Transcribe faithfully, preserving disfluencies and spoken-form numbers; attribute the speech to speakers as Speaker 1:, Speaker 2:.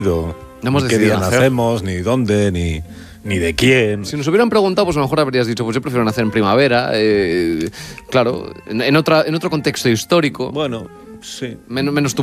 Speaker 1: No hemos
Speaker 2: ni qué
Speaker 1: decidido
Speaker 2: día
Speaker 1: nacer.
Speaker 2: nacemos, ni dónde, ni, ni de quién.
Speaker 1: Si nos hubieran preguntado, pues a lo mejor habrías dicho, pues yo prefiero nacer en primavera, eh, claro, en, en, otra, en otro contexto histórico.
Speaker 2: Bueno, sí.
Speaker 1: Menos, menos tu